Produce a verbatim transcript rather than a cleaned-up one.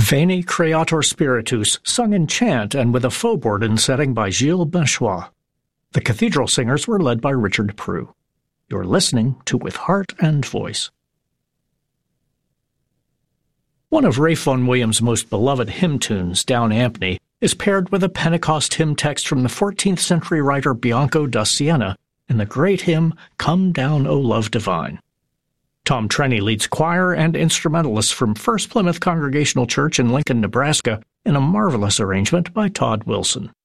Veni Creator Spiritus, sung in chant and with a faux bourdon setting by Gilles Benchois. The cathedral singers were led by Richard Prue. You're listening to With Heart and Voice. One of Ralph Vaughan Williams' most beloved hymn tunes, Down Ampney, is paired with a Pentecost hymn text from the fourteenth century writer Bianco da Siena in the great hymn Come Down, O Love Divine. Tom Trenny leads choir and instrumentalists from First Plymouth Congregational Church in Lincoln, Nebraska, in a marvelous arrangement by Todd Wilson.